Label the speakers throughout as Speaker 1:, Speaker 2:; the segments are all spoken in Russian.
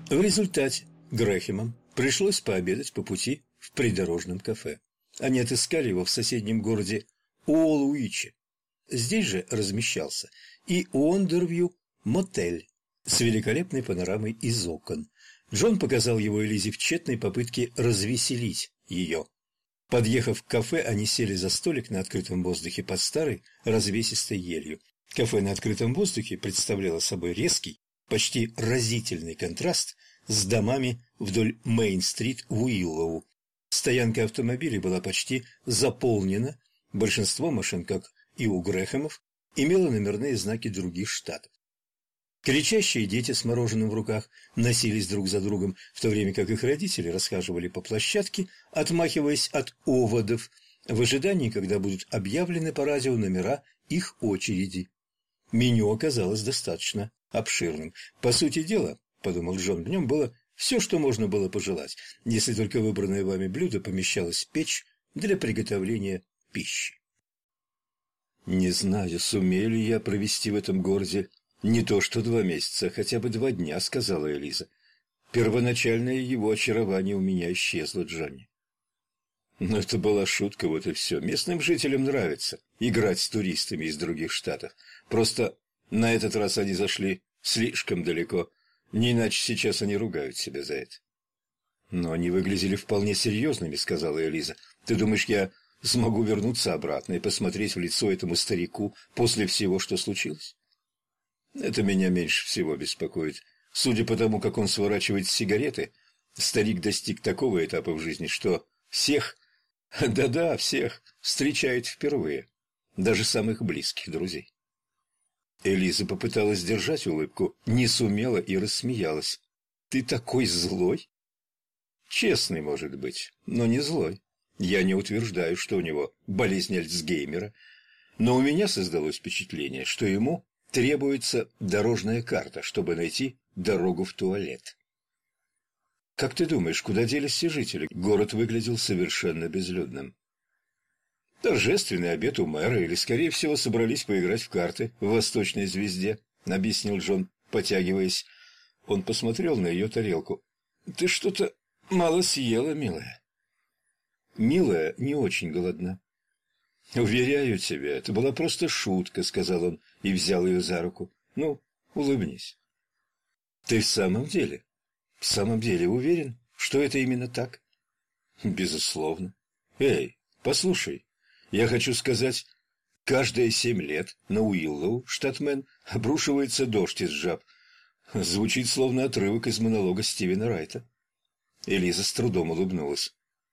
Speaker 1: В результате Грэхэмам пришлось пообедать по пути в придорожном кафе. Они отыскали его в соседнем городе Уолуиче. Здесь же размещался и Уондервью мотель с великолепной панорамой из окон. Джон показал его Элизе в тщетной попытке развеселить ее. Подъехав к кафе, они сели за столик на открытом воздухе под старой развесистой елью. Кафе на открытом воздухе представляло собой резкий, почти разительный контраст с домами вдоль Мейн-стрит в Уиллоу. Стоянка автомобилей была почти заполнена, большинство машин, как и у Грэхэмов, имело номерные знаки других штатов. Кричащие дети с мороженым в руках носились друг за другом, в то время как их родители расхаживали по площадке, отмахиваясь от оводов, в ожидании, когда будут объявлены по радио номера их очереди. Меню оказалось достаточно обширным. По сути дела, подумал Джон, в нем было все, что можно было пожелать, если только выбранное вами блюдо помещалось в печь для приготовления пищи. «Не знаю, сумею ли я провести в этом городе не то что 2 месяца, а хотя бы 2 дня», — сказала Элиза. «Первоначальное его очарование у меня исчезло, Джонни». Но это была шутка, вот и все. Местным жителям нравится играть с туристами из других штатов. Просто на этот раз они зашли слишком далеко, не иначе сейчас они ругают себя за это. «Но они выглядели вполне серьезными», — сказала Элиза. «Ты думаешь, я смогу вернуться обратно и посмотреть в лицо этому старику после всего, что случилось?» «Это меня меньше всего беспокоит. Судя по тому, как он сворачивает сигареты, старик достиг такого этапа в жизни, что всех, да-да, всех встречает впервые, даже самых близких друзей». Элиза попыталась сдержать улыбку, не сумела и рассмеялась. «Ты такой злой?» «Честный, может быть, но не злой. Я не утверждаю, что у него болезнь Альцгеймера, но у меня создалось впечатление, что ему требуется дорожная карта, чтобы найти дорогу в туалет». «Как ты думаешь, куда делись все жители?» Город выглядел совершенно безлюдным. «Торжественный обед у мэра, или, скорее всего, собрались поиграть в карты в «Восточной звезде», — объяснил Джон, потягиваясь. Он посмотрел на ее тарелку. «Ты что-то мало съела, милая». «Милая не очень голодна». «Уверяю тебя, это была просто шутка», — сказал он и взял ее за руку. «Ну, улыбнись». «Ты в самом деле уверен, что это именно так?» «Безусловно. Эй, послушай, я хочу сказать, каждые 7 лет на Уиллоу, штат Мэн, обрушивается дождь из жаб. Звучит словно отрывок из монолога Стивена Райта». Элиза с трудом улыбнулась.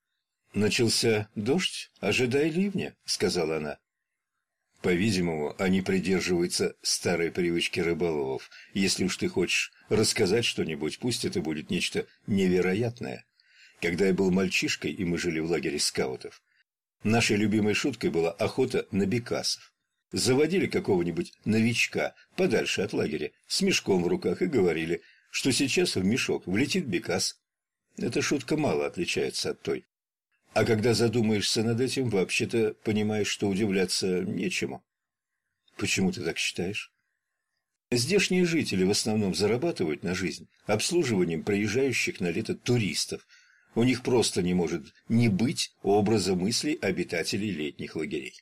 Speaker 1: «Начался дождь? Ожидай ливня», — сказала она. «По-видимому, они придерживаются старой привычки рыболовов. Если уж ты хочешь рассказать что-нибудь, пусть это будет нечто невероятное. Когда я был мальчишкой, и мы жили в лагере скаутов, нашей любимой шуткой была охота на бекасов. Заводили какого-нибудь новичка подальше от лагеря с мешком в руках и говорили, что сейчас в мешок влетит бекас. Эта шутка мало отличается от той. А когда задумаешься над этим, вообще-то понимаешь, что удивляться нечему. Почему ты так считаешь? Здешние жители в основном зарабатывают на жизнь обслуживанием приезжающих на лето туристов. У них просто не может не быть образа мыслей обитателей летних лагерей.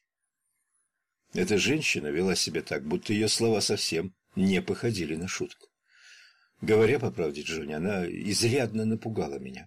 Speaker 1: Эта женщина вела себя так, будто ее слова совсем не походили на шутку. Говоря по правде, Джонни, она изрядно напугала меня.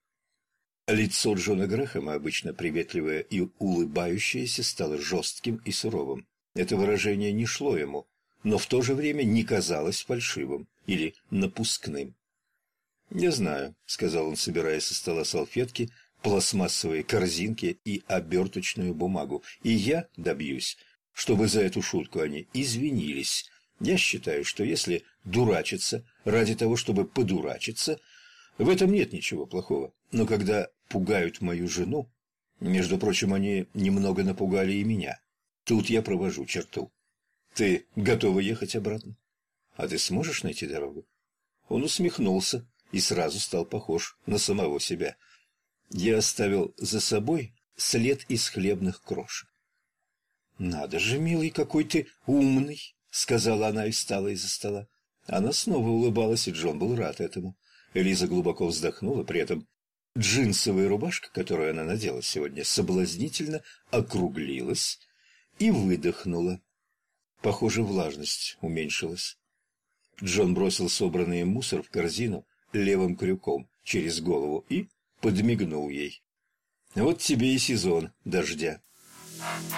Speaker 1: Лицо Джона Грэхэма, обычно приветливое и улыбающееся, стало жестким и суровым. Это выражение не шло ему, но в то же время не казалось фальшивым или напускным. «Не знаю», — сказал он, собирая со стола салфетки, пластмассовые корзинки и оберточную бумагу, «и я добьюсь, чтобы за эту шутку они извинились. Я считаю, что если дурачиться ради того, чтобы подурачиться, в этом нет ничего плохого. Но когда пугают мою жену, между прочим, они немного напугали и меня, тут я провожу черту. Ты готова ехать обратно? А ты сможешь найти дорогу?» Он усмехнулся и сразу стал похож на самого себя. «Я оставил за собой след из хлебных крошек». «Надо же, милый, какой ты умный», — сказала она и встала из-за стола. Она снова улыбалась, и Джон был рад этому. Элиза глубоко вздохнула, при этом джинсовая рубашка, которую она надела сегодня, соблазнительно округлилась и выдохнула. Похоже, влажность уменьшилась. Джон бросил собранный им мусор в корзину левым крюком через голову и подмигнул ей. «Вот тебе и сезон дождя».